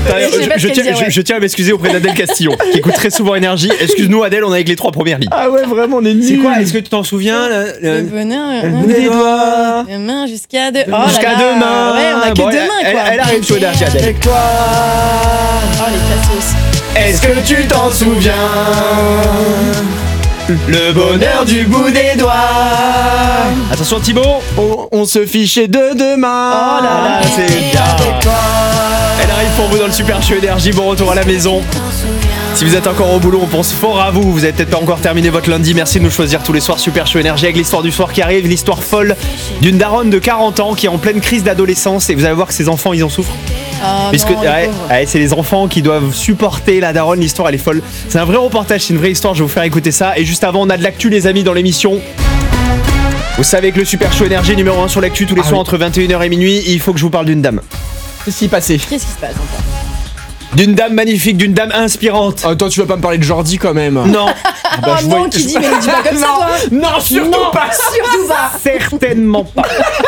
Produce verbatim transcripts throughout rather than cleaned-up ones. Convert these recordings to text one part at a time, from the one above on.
je, je, je, tiens, dire, ouais. je, je tiens à m'excuser auprès d'Adèle Castillon, qui écoute très souvent Énergie. Excuse-nous Adèle, on est avec les trois premières lignes. Ah ouais, vraiment, on est nuls. C'est quoi? Est-ce que tu t'en souviens? Le, le, le bonheur, le bout des doigts. Demain jusqu'à de... oh jusqu'à demain. Ouais, on a que bon, demain, elle, quoi. Elle, elle arrive sur Énergie, Adèle. Avec toi. Oh, les cassos. Est-ce que tu t'en souviens? Le bonheur du bout des doigts. Attention Thibaut, on, on se fichait de demain. Oh là là, c'est bien. Elle arrive pour vous dans le Super Show Énergie. Bon retour à la maison. Si vous êtes encore au boulot, on pense fort à vous. Vous avez peut-être pas encore terminé votre lundi. Merci de nous choisir tous les soirs. Super Show Énergie avec l'histoire du soir qui arrive. L'histoire folle d'une daronne de quarante ans qui est en pleine crise d'adolescence. Et vous allez voir que ses enfants, ils en souffrent. Ah Puisque non, ouais, ouais, c'est les enfants qui doivent supporter la daronne. L'histoire, elle est folle. C'est un vrai reportage, c'est une vraie histoire. Je vais vous faire écouter ça. Et juste avant, on a de l'actu, les amis, dans l'émission. Vous savez que le Super Show Énergie numéro un sur l'actu tous les ah soirs oui. entre vingt et une heures et minuit. Il faut que je vous parle d'une dame. Qu'est-ce qui s'est passé? Qu'est-ce qui se passe encore? D'une dame magnifique, d'une dame inspirante. Attends, tu vas pas me parler de Jordi quand même? Non. Bah, oh non, vois... tu dis, mais dis pas comme non. ça, toi. Non, surtout non, pas. Surtout pas. Certainement pas.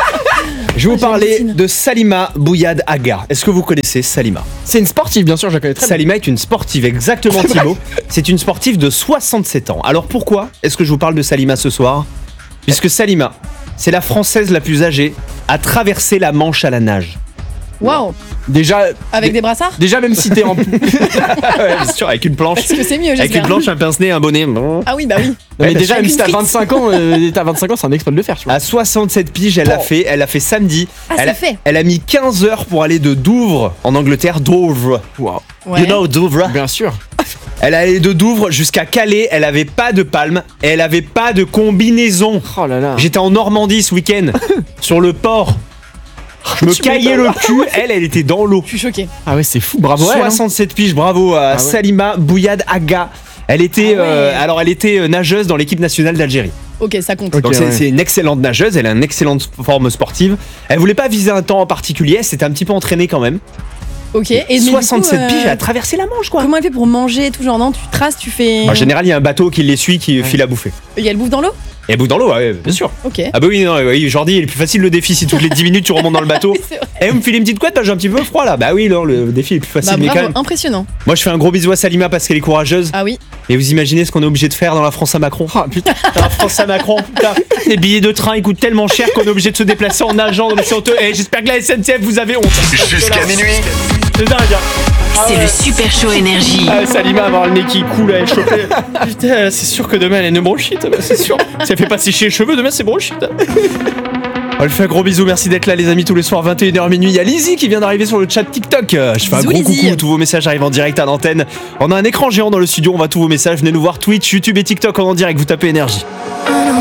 Je vais vous parler de Salima Bouyad Aga. Est-ce que vous connaissez Salima? C'est une sportive, bien sûr, je la connais très bien. Salima est une sportive, exactement Thibaut. C'est une sportive de soixante-sept ans. Alors pourquoi est-ce que je vous parle de Salima ce soir? Puisque Salima, c'est la Française la plus âgée à traverser la Manche à la nage. Waouh. Déjà avec des brassards. Déjà même si t'es en ouais, bien sûr, avec une planche. Parce que c'est mieux, j'espère. Avec une planche, un pince-nez, un bonnet. Ah oui, bah oui. Non, mais déjà même si t'as vingt-cinq ans, euh, t'as vingt-cinq ans, c'est un exploit de le faire, tu vois. À soixante-sept piges, elle l'a oh. fait, elle l'a fait samedi. Ah, elle c'est a, fait. Elle a mis quinze heures pour aller de Douvres en Angleterre, Douvres. Wow. Ouais. You know Douvres. Bien sûr. Elle allait de Douvres jusqu'à Calais, elle avait pas de palme, et elle avait pas de combinaison. Oh là là. J'étais en Normandie ce week-end, sur le port. Je me caillais le cul, elle, elle était dans l'eau. Je suis choqué. Ah ouais, c'est fou, bravo. soixante-sept elle, hein. piges, bravo à ah ouais. Salima Bouyad Aga. Elle était, ah ouais. euh, alors elle était nageuse dans l'équipe nationale d'Algérie. Ok, ça compte. Donc okay, c'est, ouais. c'est une excellente nageuse, elle a une excellente forme sportive. Elle voulait pas viser un temps en particulier, elle s'était un petit peu entraînée quand même. Ok, et soixante-sept coup, euh, piges, elle a traversé la Manche quoi. Comment elle fait pour manger tout genre? Non, tu traces, tu fais. En général, il y a un bateau qui les suit, qui ouais. file à bouffer. Il y a le bouffe dans l'eau? Et elle bouffe dans l'eau, ouais, bien sûr. Ok. Ah bah oui, non, oui, Jordi, il est plus facile le défi si toutes les dix minutes tu remontes dans le bateau. Oui, et vous me filez une petite couette, bah, j'ai un petit peu froid là. Bah oui, non, le défi est plus facile. Bah, mais bravo, quand même. Impressionnant. Moi je fais un gros bisou à Salima parce qu'elle est courageuse. Ah oui. Et vous imaginez ce qu'on est obligé de faire dans la France à Macron? Ah putain. Dans la France à Macron, putain. Les billets de train ils coûtent tellement cher qu'on est obligé de se déplacer en nageant dans les honteux. Et j'espère que la S N C F vous avez honte. Jusqu'à minuit. C'est dingue. Ah c'est ouais. le Super Show Énergie. Ah, Salima avoir le nez qui coule à elle choper. Putain, c'est sûr que demain elle a une bronchite, c'est sûr. Si elle fait pas sécher les cheveux, demain c'est bronchite. On lui fait un gros bisou, merci d'être là les amis tous les soirs vingt et une heures minuit. Il y a Lizzie qui vient d'arriver sur le chat TikTok. Je fais bisous, un gros Lizzie. Coucou, tous vos messages arrivent en direct à l'antenne. On a un écran géant dans le studio, on voit tous vos messages. Venez nous voir Twitch, YouTube et TikTok en direct, vous tapez Énergie.